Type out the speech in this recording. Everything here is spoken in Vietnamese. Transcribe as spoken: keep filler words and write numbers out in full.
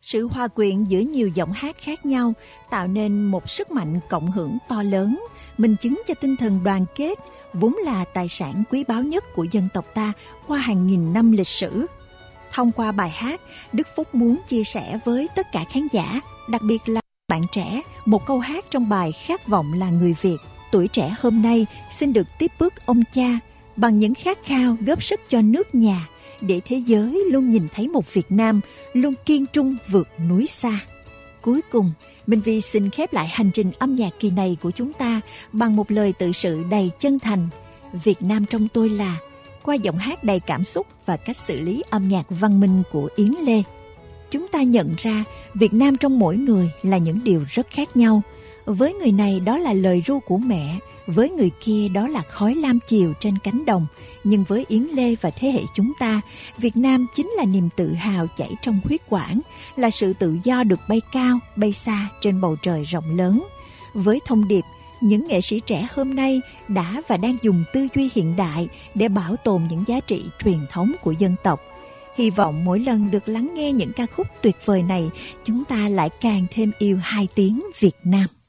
Sự hòa quyện giữa nhiều giọng hát khác nhau tạo nên một sức mạnh cộng hưởng to lớn, minh chứng cho tinh thần đoàn kết, vốn là tài sản quý báu nhất của dân tộc ta qua hàng nghìn năm lịch sử. Thông qua bài hát, Đức Phúc muốn chia sẻ với tất cả khán giả, đặc biệt là bạn trẻ, một câu hát trong bài Khát vọng là người Việt. Tuổi trẻ hôm nay xin được tiếp bước ông cha bằng những khát khao góp sức cho nước nhà, để thế giới luôn nhìn thấy một Việt Nam luôn kiên trung vượt núi xa. Cuối cùng, Minh Vi xin khép lại hành trình âm nhạc kỳ này của chúng ta bằng một lời tự sự đầy chân thành. Việt Nam trong tôi là, qua giọng hát đầy cảm xúc và cách xử lý âm nhạc văn minh của Yến Lê. Chúng ta nhận ra Việt Nam trong mỗi người là những điều rất khác nhau. Với người này đó là lời ru của mẹ, với người kia đó là khói lam chiều trên cánh đồng. Nhưng với Yến Lê và thế hệ chúng ta, Việt Nam chính là niềm tự hào chảy trong huyết quản, là sự tự do được bay cao, bay xa trên bầu trời rộng lớn. Với thông điệp, những nghệ sĩ trẻ hôm nay đã và đang dùng tư duy hiện đại để bảo tồn những giá trị truyền thống của dân tộc. Hy vọng mỗi lần được lắng nghe những ca khúc tuyệt vời này, chúng ta lại càng thêm yêu hai tiếng Việt Nam.